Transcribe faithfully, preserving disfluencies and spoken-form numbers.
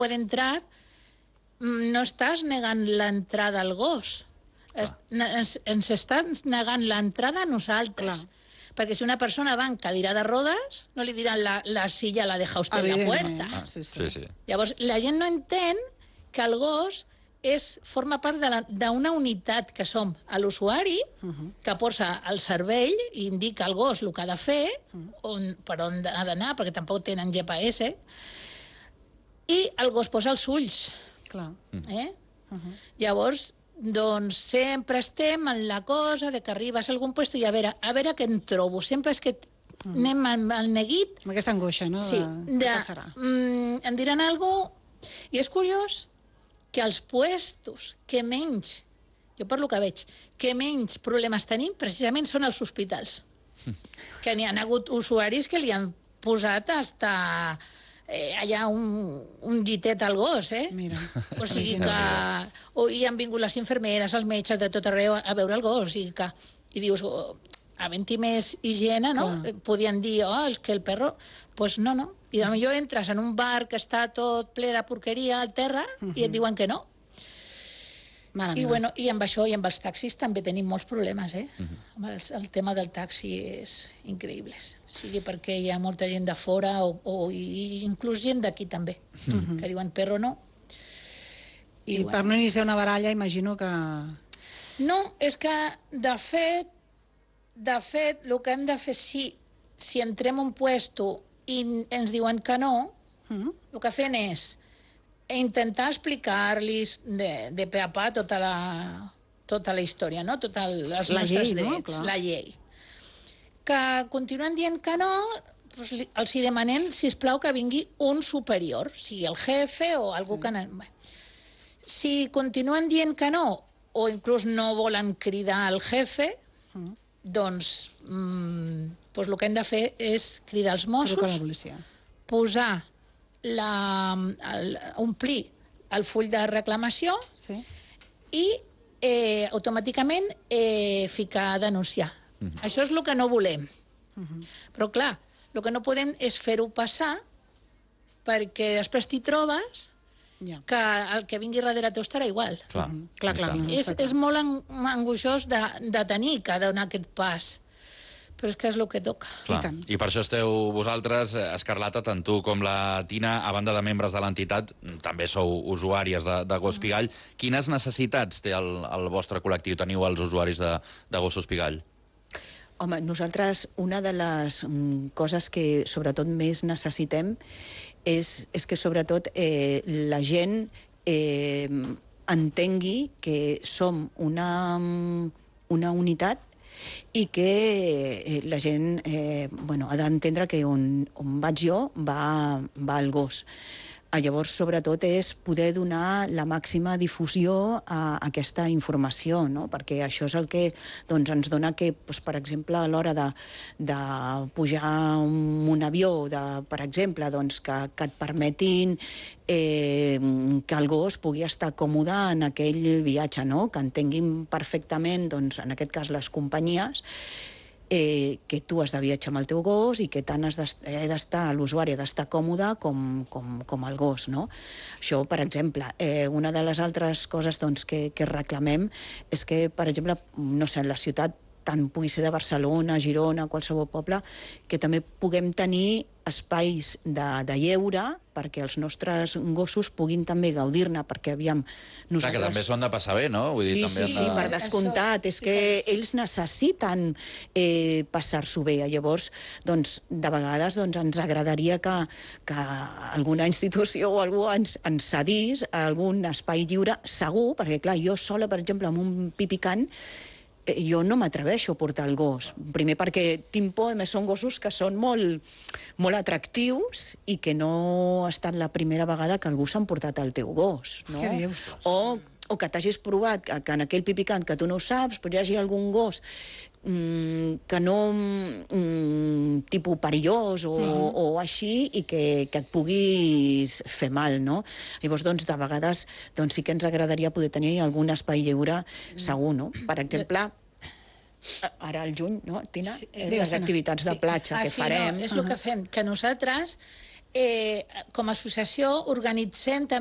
puede entrar, no estàs negant l'entrada al gos. Es, ens, ens estàs negant l'entrada a nosaltres. Clar. Perquè si una persona va en cadira de rodes, no li diran la, la silla la deja usted en la puerta. Ah, sí, sí. Sí, sí. Llavors, la gent no entén que el gos és, forma part d'una unitat que som a l'usuari, uh -huh. que posa el cervell i indica al gos el que ha de fer, uh -huh. on, per on ha d'anar, perquè tampoc tenen G P S, i el gos posa els ulls. Clar. Eh? Uh -huh. Llavors, doncs sempre estem en la cosa de que arribes a algun lloc i a veure, a veure què en trobo. Sempre és que mm. anem al neguit. Amb aquesta angoixa, no? Sí. De, què passarà? Mm, em diran alguna cosa... I és curiós que els puestos que menys, jo per lo que veig, que menys problemes tenim, precisament són els hospitals. Mm. Que n'hi ha hagut usuaris que li han posat hasta... Eh, allà un, un llitet al gos, eh? Mira. O sigui que... O hi han vingut les infermeres, els metges de tot arreu a veure el gos, i que... I dius, oh, havent-hi més higiene, no? Clar. Podien dir, oh, és que el perro... Pues no, no. I potser entres en un bar que està tot ple de porqueria al terra uh-huh. i et diuen que no. Mare I, bueno, I amb això i amb els taxis també tenim molts problemes, eh? Uh-huh. el, el tema del taxi és increïble. Sigui perquè hi ha molta gent de fora o, o i, inclús gent d'aquí també, uh-huh. que diuen perro no. I, I bueno. Per no iniciar una baralla, imagino que... No, és que, de fet, de fet, el que hem de fer, si, si entrem a un puesto i ens diuen que no, uh-huh. el que fem és intentar explicar-los de, de pe a pa tota la, tota la història, no? Tots els la nostres llei, drets, no? La llei. Que continuen dient que no, doncs els hi demanem, sisplau, que vingui un superior, sigui el jefe o algú sí. que... No... Si continuen dient que no, o inclús no volen cridar al jefe, mm. doncs, mm, doncs el que hem de fer és cridar els Mossos, posar La, el, omplir el full de reclamació sí. i eh, automàticament eh, ficar a denunciar. Uh-huh. Això és el que no volem. Uh-huh. Però clar, el que no podem és fer-ho passar perquè després t'hi trobes yeah. que el que vingui darrere teu estarà igual. Clar, uh-huh. clar, clar, clar. És, és molt angoixós de, de tenir que donar aquest pas. Però és que és el que toca. Clar. I, I per això esteu vosaltres, Escarlata, tant tu com la Tina, a banda de membres de l'entitat, també sou usuàries de, de gos pigall. Quines necessitats té el, el vostre col·lectiu? Teniu els usuaris de, de gossos pigall? Home, nosaltres una de les coses que sobretot més necessitem és, és que sobretot eh, la gent eh, entengui que som una, una unitat i que la gent eh, bueno, ha d'entendre que on, on vaig jo va, va el gos. Llavors, sobretot, és poder donar la màxima difusió a aquesta informació, no? Perquè això és el que doncs, ens dona que, doncs, per exemple, a l'hora de, de pujar un, un avió, de, per exemple, doncs, que, que et permetin eh, que el gos pugui estar còmode en aquell viatge, no? Que entenguin perfectament, doncs, en aquest cas, les companyies, Eh, que tu has de viatjar amb el teu gos i que tant has d'estar, l'usuari ha d'estar còmode com, com, com el gos, no? Això, per exemple, eh, una de les altres coses doncs, que, que reclamem és que, per exemple, no sé, en la ciutat, tant pugui ser de Barcelona, Girona, qualsevol poble, que també puguem tenir espais de, de lleure perquè els nostres gossos puguin també gaudir-ne, perquè aviam... Nosaltres... Clar, que també s'ho han de passar bé, no? Vull dir, sí, també sí, de... sí, per descomptat, és que ells necessiten eh, passar-s'ho bé. Llavors, doncs, de vegades doncs, ens agradaria que, que alguna institució o algú ens, ens cedís algun espai lliure segur, perquè clar, jo sola, per exemple, amb un pipicant, jo no m'atreveixo a portar el gos. Primer perquè tinc por, a més són gossos que són molt, molt atractius i que no ha estat la primera vegada que algú s'ha emportat el teu gos, no? Què dius? O, o que t'hagis provat que, que en aquell pipicant que tu no ho saps, però hi hagi algun gos mmm, que no... Mmm, tipus perillós o, mm. o així i que, que et puguis fer mal, no? Llavors, doncs, de vegades doncs, sí que ens agradaria poder tenir algun espai lliure segur, no? Per exemple, ara al juny, no, Tina? Sí, les activitats de platja ah, que sí, farem. No, és el que fem, que nosaltres eh, com a associació organitzem també